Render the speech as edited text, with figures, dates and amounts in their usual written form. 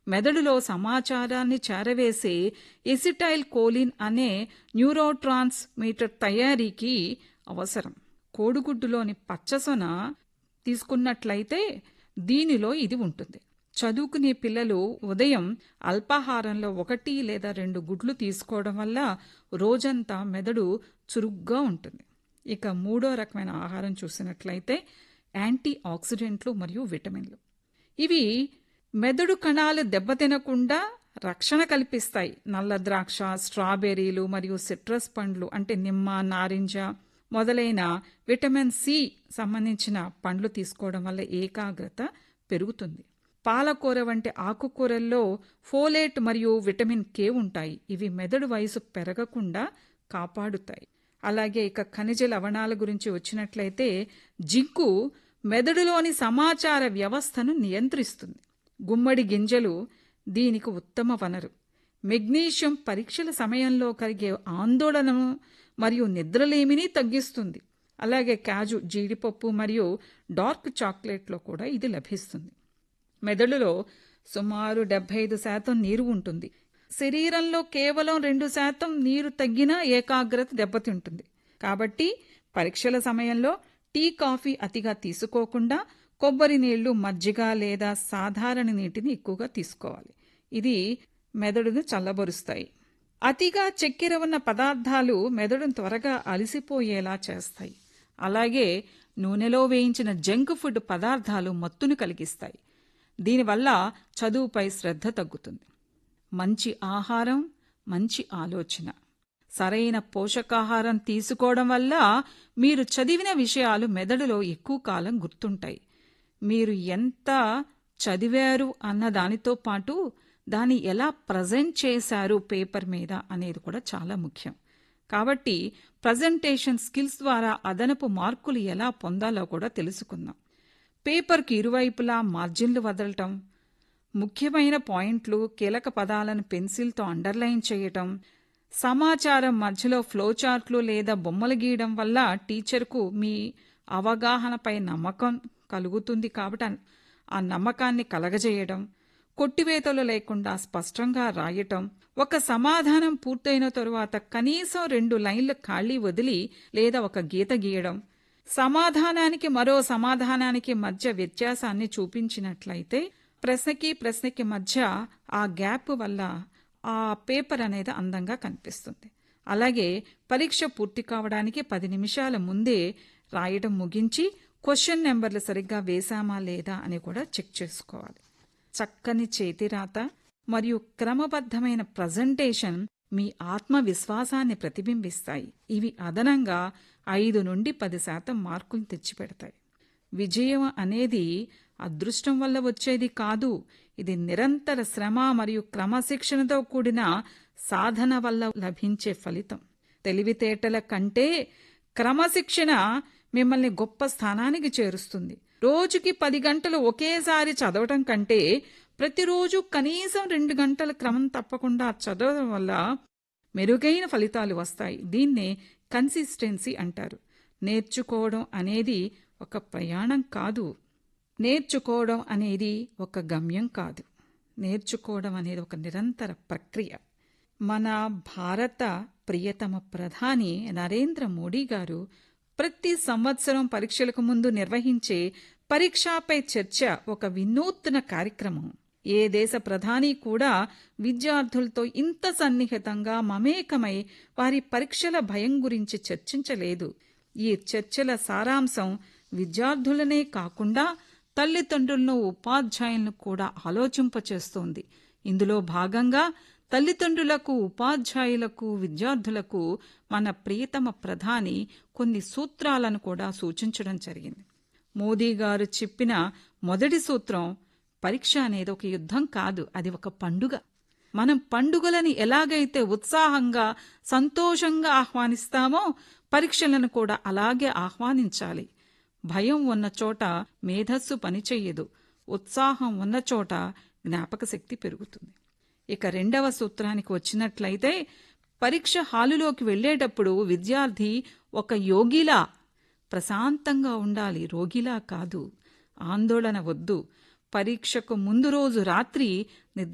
మెదడులో సమాచారాన్ని చేరవేసే acetyl choline అనే న్యూరోట్రాన్స్మిటర్ తయారీకి అవసరం. కోడిగుడ్డులోని పచ్చసొన తీసుకున్నట్లయితే దీనిలో ఇది ఉంటుంది. చదువుకునే పిల్లలు ఉదయం అల్పాహారంలో 1 లేదా 2 గుడ్లు తీసుకోవడం వల్ల రోజంతా మెదడు చురుగ్గా ఉంటుంది. ఇక మూడో రకమైన ఆహారం చూసినట్లయితే యాంటీ ఆక్సిడెంట్లు మరియు విటమిన్లు. ఇవి మెదడు కణాలు దెబ్బతినకుండా రక్షణ కల్పిస్తాయి. నల్ల ద్రాక్ష, స్ట్రాబెర్రీలు మరియు సిట్రస్ పండ్లు అంటే నిమ్మ, నారింజ మొదలైన విటమిన్ సి సంబంధించిన పండ్లు తీసుకోవడం వల్ల ఏకాగ్రత పెరుగుతుంది. పాలకూర వంటి ఆకుకూరల్లో ఫోలేట్ మరియు విటమిన్ కే ఉంటాయి. ఇవి మెదడు వయసు పెరగకుండా కాపాడుతాయి. అలాగే ఇక ఖనిజ లవణాల గురించి వచ్చినట్లయితే జింకు మెదడులోని సమాచార వ్యవస్థను నియంత్రిస్తుంది. గుమ్మడి గింజలు దీనికి ఉత్తమ వనరు. మెగ్నీషియం పరీక్షల సమయంలో కలిగే ఆందోళనను మరియు నిద్రలేమిని తగ్గిస్తుంది. అలాగే కాజు, జీడిపప్పు మరియు డార్క్ చాక్లెట్లో కూడా ఇది లభిస్తుంది. మెదడులో సుమారు 75% నీరు ఉంటుంది. శరీరంలో కేవలం 2% నీరు తగ్గినా ఏకాగ్రత దెబ్బతింటుంది. కాబట్టి పరీక్షల సమయంలో టీ, కాఫీ అతిగా తీసుకోకుండా కొబ్బరి నీళ్లు, మజ్జిగ లేదా సాధారణ నీటిని ఎక్కువగా తీసుకోవాలి. ఇది మెదడును చల్లబరుస్తాయి. అతిగా చక్కెర ఉన్న పదార్థాలు మెదడును త్వరగా అలసిపోయేలా చేస్తాయి. అలాగే నూనెలో వేయించిన జంక్ ఫుడ్ పదార్థాలు మత్తును కలిగిస్తాయి. దీనివల్ల చదువుపై శ్రద్ధ తగ్గుతుంది. మంచి ఆహారం, మంచి ఆలోచన, సరైన పోషకాహారం తీసుకోవడం వల్ల మీరు చదివిన విషయాలు మెదడులో ఎక్కువ కాలం గుర్తుంటాయి. మీరు ఎంత చదివారు అన్న దానితో పాటు దాన్ని ఎలా ప్రజెంట్ చేశారు పేపర్ మీద అనేది కూడా చాలా ముఖ్యం. కాబట్టి ప్రజెంటేషన్ స్కిల్స్ ద్వారా అదనపు మార్కులు ఎలా పొందాలో కూడా తెలుసుకుందాం. పేపర్కి ఇరువైపులా మార్జిన్లు వదలటం, ముఖ్యమైన పాయింట్లు, కీలక పదాలను పెన్సిల్తో అండర్లైన్ చేయటం, సమాచారం మధ్యలో ఫ్లోచార్ట్లు లేదా బొమ్మలు గీయడం వల్ల టీచర్కు మీ అవగాహనపై నమ్మకం కలుగుతుంది. కాబట్టి ఆ నమ్మకాన్ని కలగజేయడం, కొట్టివేతలు లేకుండా స్పష్టంగా రాయటం, ఒక సమాధానం పూర్తయిన తరువాత కనీసం 2 లైన్లు ఖాళీ వదిలి లేదా ఒక గీత గీయడం, సమాధానానికి మరో సమాధానానికి మధ్య వ్యత్యాసాన్ని చూపించినట్లయితే ప్రశ్నకి మధ్య ఆ గ్యాప్ వల్ల ఆ పేపర్ అనేది అందంగా కనిపిస్తుంది. అలాగే పరీక్ష పూర్తి కావడానికి 10 నిమిషాల ముందే రాయడం ముగించి క్వశ్చన్ నెంబర్లు సరిగ్గా వేశామా లేదా అని కూడా చెక్ చేసుకోవాలి. చక్కని చేతిరాత మరియు క్రమబద్ధమైన ప్రజెంటేషన్ మీ ఆత్మవిశ్వాసాన్ని ప్రతిబింబిస్తాయి. ఇవి అదనంగా 5 నుండి 10% మార్కులు తెచ్చిపెడతాయి. విజయం అనేది అదృష్టం వల్ల వచ్చేది కాదు. ఇది నిరంతర శ్రమ మరియు క్రమశిక్షణతో కూడిన సాధన వల్ల లభించే ఫలితం. తెలివితేటల కంటే క్రమశిక్షణ మిమ్మల్ని గొప్ప స్థానానికి చేరుస్తుంది. రోజుకి 10 గంటలు ఒకేసారి చదవటం కంటే ప్రతిరోజు కనీసం 2 గంటల క్రమం తప్పకుండా చదవడం వల్ల మెరుగైన ఫలితాలు వస్తాయి. దీన్నే కన్సిస్టెన్సీ అంటారు. నేర్చుకోవడం అనేది ఒక ప్రయాణం కాదు. నేర్చుకోవడం అనేది ఒక గమ్యం కాదు. నేర్చుకోవడం అనేది ఒక నిరంతర ప్రక్రియ. మన భారత ప్రియతమ ప్రధాని నరేంద్ర మోడీ గారు ప్రతి సంవత్సరం పరీక్షలకు ముందు నిర్వహించే పరీక్షపై చర్చ ఒక వినూత్న కార్యక్రమం. ఏ దేశ ప్రధాని కూడా విద్యార్థులతో ఇంత సన్నిహితంగా మమేకమై వారి పరీక్షల భయం గురించి చర్చించలేదు. ఈ చర్చల సారాంశం విద్యార్థులనే కాకుండా తల్లిదండ్రులను, ఉపాధ్యాయులను కూడా ఆలోచింపచేస్తోంది. ఇందులో భాగంగా తల్లిదండ్రులకు, ఉపాధ్యాయులకు, విద్యార్థులకు మన ప్రియతమ ప్రధాని కొన్ని సూత్రాలను కూడా సూచించడం జరిగింది. మోదీ గారు చెప్పిన మొదటి సూత్రం, పరీక్ష అనేది ఒక యుద్ధం కాదు, అది ఒక పండుగ. మనం పండుగలని ఎలాగైతే ఉత్సాహంగా, సంతోషంగా ఆహ్వానిస్తామో పరీక్షలను కూడా అలాగే ఆహ్వానించాలి. భయం ఉన్న చోట మేధస్సు పనిచెయ్యదు. ఉత్సాహం ఉన్న చోట జ్ఞాపక శక్తి పెరుగుతుంది. ఇక రెండవ సూత్రానికి వచ్చినట్లయితే, పరీక్ష హాలులోకి వెళ్లేటప్పుడు విద్యార్థి ఒక యోగిలా ప్రశాంతంగా ఉండాలి, రోగిలా కాదు. ఆందోళన వద్దు. పరీక్షకు ముందు రోజు రాత్రి